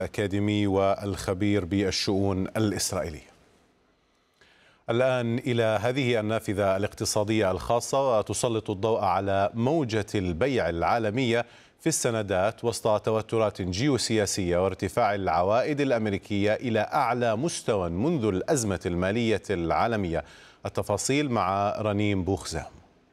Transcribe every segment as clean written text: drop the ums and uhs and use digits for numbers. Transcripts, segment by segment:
الأكاديمي والخبير بالشؤون الإسرائيلية. الآن إلى هذه النافذة الاقتصادية الخاصة، وتسلط الضوء على موجة البيع العالمية في السندات وسط توترات جيوسياسية وارتفاع العوائد الأمريكية إلى أعلى مستوى منذ الأزمة المالية العالمية. التفاصيل مع رنيم بوخزام.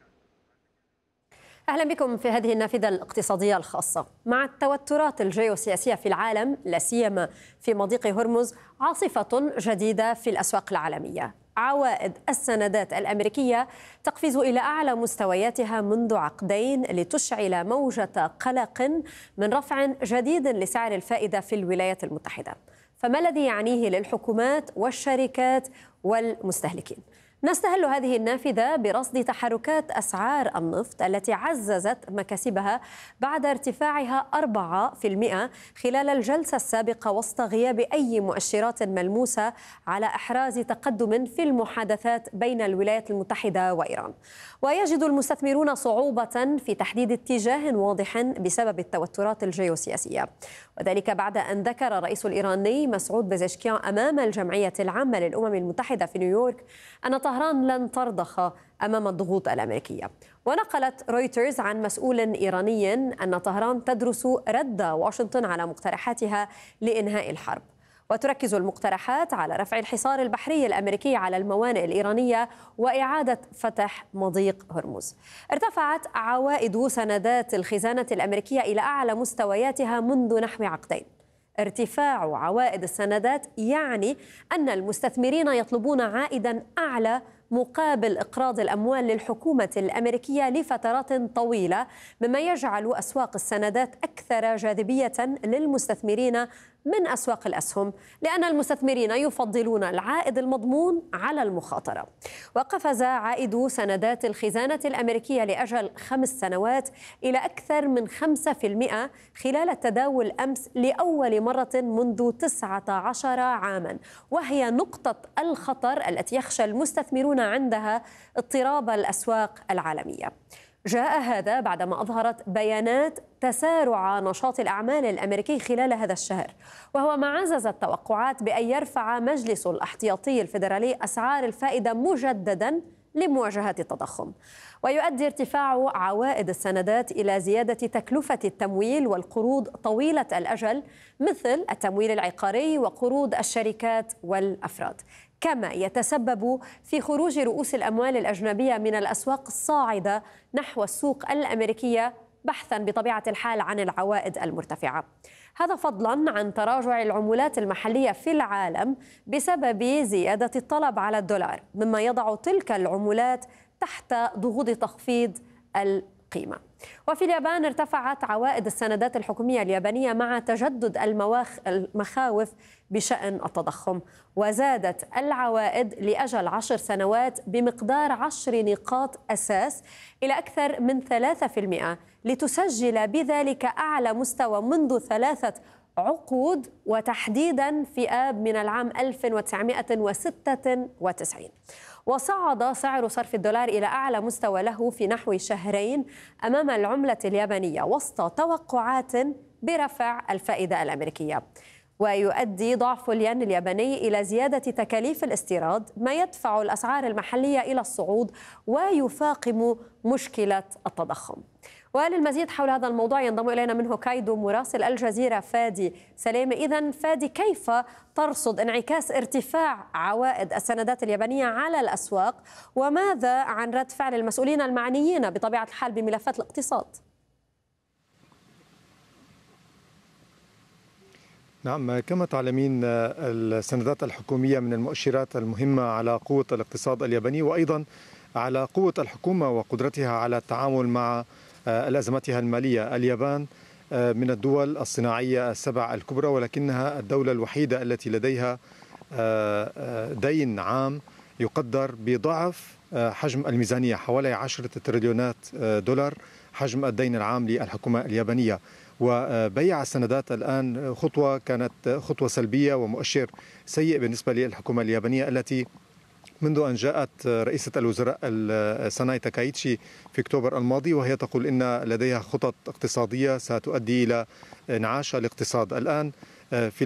أهلا بكم في هذه النافذة الاقتصادية الخاصة. مع التوترات الجيوسياسية في العالم، لا سيما في مضيق هرمز، عاصفة جديدة في الأسواق العالمية. عوائد السندات الأمريكية تقفز إلى أعلى مستوياتها منذ عقدين، لتشعل موجة قلق من رفع جديد لسعر الفائدة في الولايات المتحدة. فما الذي يعنيه للحكومات والشركات والمستهلكين؟ نستهل هذه النافذة برصد تحركات أسعار النفط التي عززت مكاسبها بعد ارتفاعها 4% خلال الجلسة السابقة، وسط غياب أي مؤشرات ملموسة على إحراز تقدم في المحادثات بين الولايات المتحدة وإيران. ويجد المستثمرون صعوبة في تحديد اتجاه واضح بسبب التوترات الجيوسياسية، وذلك بعد أن ذكر الرئيس الإيراني مسعود بزشكيان أمام الجمعية العامة للأمم المتحدة في نيويورك أن طهران لن ترضخ أمام الضغوط الأمريكية. ونقلت رويترز عن مسؤول إيراني أن طهران تدرس رد واشنطن على مقترحاتها لإنهاء الحرب. وتركز المقترحات على رفع الحصار البحري الأمريكي على الموانئ الإيرانية وإعادة فتح مضيق هرمز. ارتفعت عوائد سندات الخزانة الأمريكية إلى أعلى مستوياتها منذ نحو عقدين. ارتفاع عوائد السندات يعني أن المستثمرين يطلبون عائدا أعلى مقابل إقراض الأموال للحكومة الأمريكية لفترات طويلة، مما يجعل أسواق السندات أكثر جاذبية للمستثمرين من أسواق الأسهم، لأن المستثمرين يفضلون العائد المضمون على المخاطرة. وقفز عائد سندات الخزانة الأمريكية لأجل 5 سنوات إلى أكثر من 5% خلال التداول أمس لأول مرة منذ 19 عاما، وهي نقطة الخطر التي يخشى المستثمرون عندها اضطراب الأسواق العالمية. جاء هذا بعدما أظهرت بيانات تسارع نشاط الأعمال الأمريكي خلال هذا الشهر، وهو ما عزز التوقعات بأن يرفع مجلس الاحتياطي الفيدرالي أسعار الفائدة مجددا لمواجهة التضخم. ويؤدي ارتفاع عوائد السندات إلى زيادة تكلفة التمويل والقروض طويلة الأجل، مثل التمويل العقاري وقروض الشركات والأفراد، كما يتسبب في خروج رؤوس الأموال الأجنبية من الأسواق الصاعدة نحو السوق الأمريكية، بحثا بطبيعة الحال عن العوائد المرتفعة. هذا فضلا عن تراجع العملات المحلية في العالم بسبب زيادة الطلب على الدولار، مما يضع تلك العملات تحت ضغوط تخفيض القيمة. وفي اليابان ارتفعت عوائد السندات الحكومية اليابانية مع تجدد المخاوف بشأن التضخم، وزادت العوائد لأجل 10 سنوات بمقدار 10 نقاط أساس إلى أكثر من 3%، لتسجل بذلك أعلى مستوى منذ 3 عقود، وتحديدا في آب من العام 1996. وصعد سعر صرف الدولار إلى أعلى مستوى له في نحو شهرين أمام العملة اليابانية، وسط توقعات برفع الفائدة الأمريكية. ويؤدي ضعف الين الياباني إلى زيادة تكاليف الاستيراد، ما يدفع الأسعار المحلية إلى الصعود ويفاقم مشكلة التضخم. وللمزيد حول هذا الموضوع ينضم إلينا من هوكايدو مراسل الجزيرة فادي سليم. إذن فادي، كيف ترصد انعكاس ارتفاع عوائد السندات اليابانية على الأسواق، وماذا عن رد فعل المسؤولين المعنيين بطبيعة الحال بملفات الاقتصاد؟ نعم، كما تعلمين السندات الحكومية من المؤشرات المهمة على قوة الاقتصاد الياباني، وأيضا على قوة الحكومة وقدرتها على التعامل مع الأزماتها المالية. اليابان من الدول الصناعية ال7 الكبرى، ولكنها الدولة الوحيدة التي لديها دين عام يقدر بضعف حجم الميزانية، حوالي 10 تريليونات دولار حجم الدين العام للحكومة اليابانية. وبيع السندات الآن كانت خطوة سلبية ومؤشر سيء بالنسبة للحكومة اليابانية، التي منذ أن جاءت رئيسة الوزراء ساناي تاكايتشي في أكتوبر الماضي وهي تقول إن لديها خطط اقتصادية ستؤدي إلى انعاش الاقتصاد. الآن في